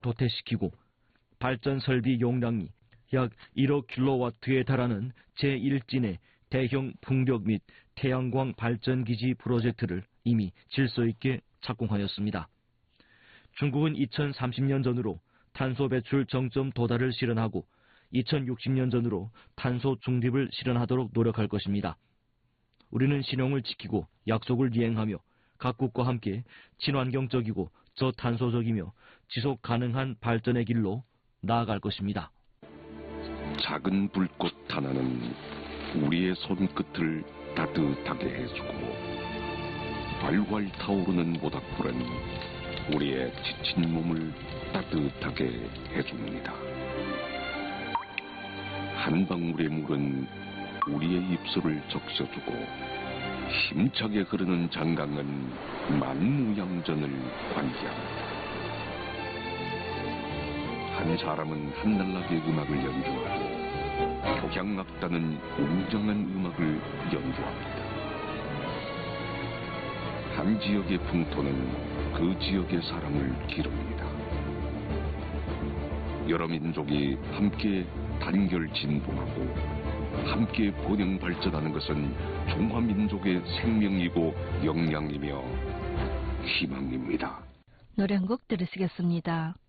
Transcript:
도태시키고 발전 설비 용량이 약 1억 킬로와트에 달하는 제1진의 대형 풍력 및 태양광 발전기지 프로젝트를 이미 질서 있게 착공하였습니다. 중국은 2030년 전으로 탄소 배출 정점 도달을 실현하고 2060년 전으로 탄소 중립을 실현하도록 노력할 것입니다. 우리는 신용을 지키고 약속을 이행하며 각국과 함께 친환경적이고 저탄소적이며 지속 가능한 발전의 길로 나아갈 것입니다. 작은 불꽃 하나는 우리의 손끝을 따뜻하게 해주고 활활 타오르는 모닥불은 우리의 지친 몸을 따뜻하게 해줍니다. 한 방울의 물은 우리의 입술을 적셔주고 힘차게 흐르는 장강은 만무양전을 환기합니다. 한 사람은 한날나게 음악을 연주하고 교향악단은 웅장한 음악을 연주합니다. 한 지역의 풍토는 그 지역의 사람을 기릅니다. 여러 민족이 함께 단결 진보하고 함께 번영 발전하는 것은 중화민족의 생명이고 역량이며 희망입니다. 노래 한 곡 들으시겠습니다.